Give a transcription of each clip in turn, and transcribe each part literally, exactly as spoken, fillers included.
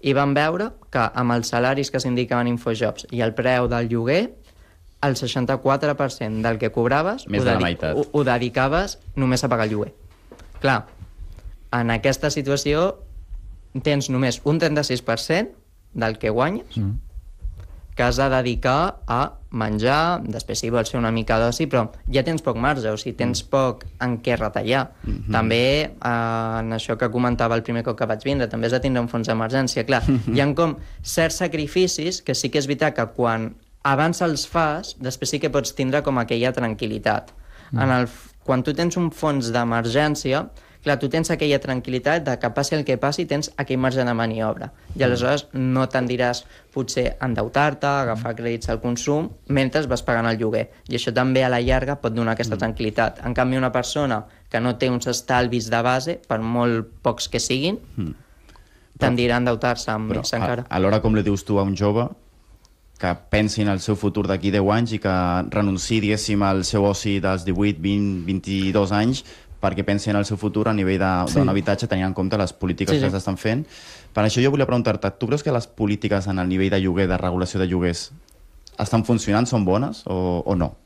i van veure que amb els salaris que s'indicaven Infojobs i el preu del lloguer, el seixanta-quatre per cent del que cobraves Més ho, de la dedi meitat. ho, ho dedicaves només a pagar el lloguer. Clar, en aquesta situació tens només un trenta-sis per cent del que guanyes mm. que has de dedicar a menjar, després si vols fer una mica d'oci, però ja tens poc marge, o sigui, tens mm. poc en què retallar. Mm-hmm. També, eh, en això que comentava el primer cop que vaig vindre, també has de tindre un fons d'emergència. Clar, mm-hmm. hi ha com certs sacrificis que sí que és veritat que quan abans els fas, després sí que pots tindre com aquella tranquil·litat. Mm. En el, quan tu tens un fons d'emergència, clar, tu tens aquella tranquil·litat de que passi el que passi, tens aquell marge de maniobra. I aleshores no tendiràs potser a endeutar-te, a agafar crèdits al consum, mentre vas pagant el lloguer. I això també a la llarga pot donar aquesta tranquil·litat. En canvi, una persona que no té uns estalvis de base, per molt pocs que siguin, mm. tendirà a endeutar-se amb Però, més encara. A, alhora, com li dius tu a un jove que pensi en el seu futur d'aquí deu anys i que renunciï, diguéssim, al seu oci dels divuit, vint, vint-i-dos anys perquè pensi en el seu futur a nivell d'un sí. habitatge, tenint en compte les polítiques sí, sí. que s'estan fent. Per això jo volia preguntar-te, tu creus que les polítiques en el nivell de lloguer, de regulació de lloguers, estan funcionant, són bones o, o no?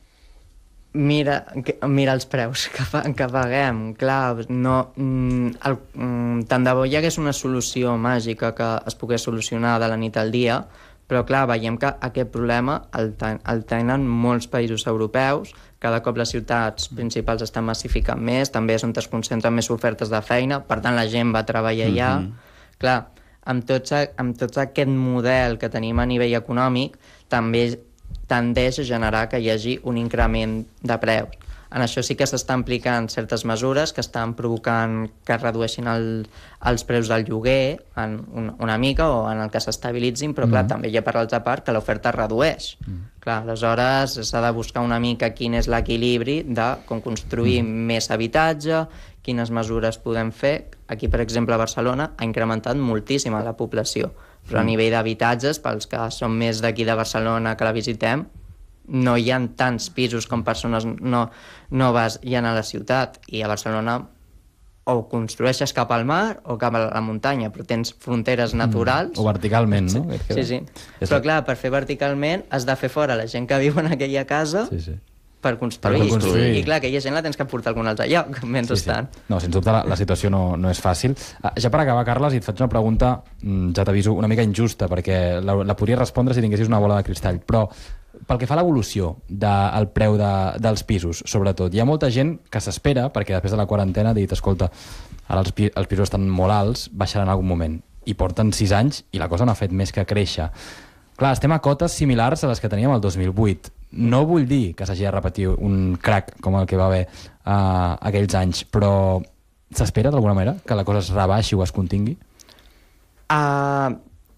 Mira, que, mira els preus que, fa, que paguem. Clar, no, el, tant de bo hi hagués una solució màgica que es pogués solucionar de la nit al dia, però clar, veiem que aquest problema el, ten, el tenen molts països europeus. Cada cop les ciutats principals estan massificant més, també és on es concentren més ofertes de feina, per tant la gent va treballar allà. Mm-hmm. Clar, amb tot, amb tot aquest model que tenim a nivell econòmic, també tendeix a generar que hi hagi un increment de preus. En això sí que s'estan aplicant certes mesures que estan provocant que es redueixin el, els preus del lloguer en una, una mica o en el que s'estabilitzin, però clar, mm. també hi ha per l'altra part que l'oferta es redueix. Mm. Clar, aleshores s'ha de buscar una mica quin és l'equilibri de com construir mm. més habitatge, quines mesures podem fer. Aquí, per exemple, a Barcelona ha incrementat moltíssim la població, però mm. a nivell d'habitatges, pels que som més d'aquí de Barcelona que la visitem, no hi ha tants pisos com persones no, noves hi ha a la ciutat, i a Barcelona o construeixes cap al mar o cap a la muntanya, però tens fronteres naturals. Mm, o verticalment, no? Sí, sí. sí. Però clar, per fer verticalment has de fer fora la gent que viu en aquella casa sí, sí. per construir. Per construir. I clar, aquella gent la tens que portar a algun altre lloc, mentrestant. Sí, sí. No, sens dubte la, la situació no, no és fàcil. Uh, ja per acabar, Carles, i et faig una pregunta, ja t'aviso, una mica injusta, perquè la, la podries respondre si tinguessis una bola de cristall, però pel que fa a l'evolució del preu de, dels pisos, sobretot, hi ha molta gent que s'espera, perquè després de la quarantena ha dit, escolta, ara els, pi els pisos estan molt alts, baixaran en algun moment. I porten sis anys i la cosa no ha fet més que créixer. Clar, estem a cotes similars a les que teníem el dos mil vuit. No vull dir que s'hagi de repetir un crac com el que va haver uh, aquells anys, però s'espera d'alguna manera que la cosa es rebaixi o es contingui? Uh,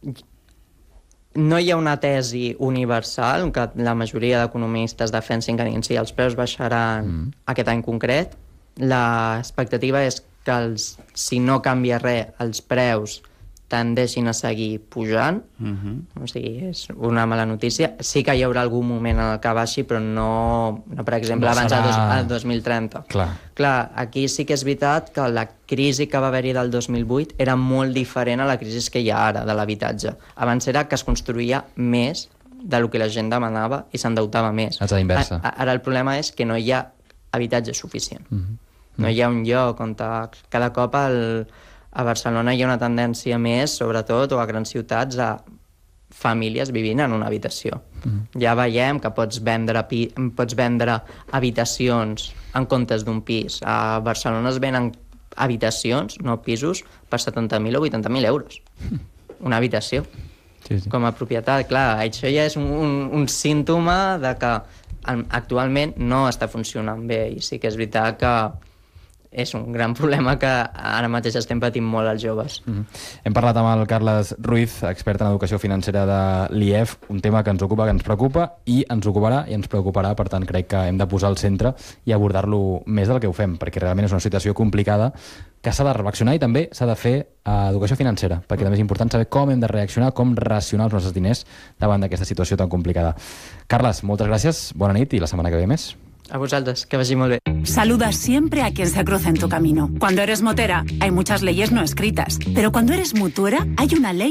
no hi ha una tesi universal que la majoria d'economistes defensin que si els preus baixaran mm. aquest any concret. L'expectativa és que els, si no canvia res, els preus tendeixin a seguir pujant. Mm-hmm. O sigui, és una mala notícia. Sí que hi haurà algun moment en el que baixi, però no, no per exemple, no abans serà... del dos mil trenta. Clar. Clar, aquí sí que és veritat que la crisi que va haver-hi del dos mil vuit era molt diferent a la crisi que hi ha ara de l'habitatge. Abans era que es construïa més del que la gent demanava i s'endeutava més. És la inversa. A, ara el problema és que no hi ha habitatge suficient. Mm-hmm. No hi ha un lloc on cada cop el... A Barcelona hi ha una tendència més, sobretot, o a grans ciutats, a famílies vivint en una habitació. Mm. Ja veiem que pots vendre, pi pots vendre habitacions en comptes d'un pis. A Barcelona es venen habitacions, no pisos, per setanta mil o vuitanta mil euros. Mm. Una habitació. Sí, sí. Com a propietat. Clar, això ja és un, un, un símptoma de que actualment no està funcionant bé, i sí que és veritat que és un gran problema que ara mateix estem patint molt els joves. Mm-hmm. Hem parlat amb el Carles Ruiz, expert en educació financera de l'I E F, un tema que ens ocupa, que ens preocupa, i ens ocuparà i ens preocuparà, per tant crec que hem de posar al centre i abordar-lo més del que ho fem, perquè realment és una situació complicada que s'ha de reflexionar i també s'ha de fer a educació financera, perquè també és important saber com hem de reaccionar, com racionar els nostres diners davant d'aquesta situació tan complicada. Carles, moltes gràcies, bona nit i la setmana que ve més. A vosotros, que vagi molt bé. Saluda siempre a quien se cruza en tu camino. Cuando eres motera, hay muchas leyes no escritas, pero cuando eres mutuera, hay una ley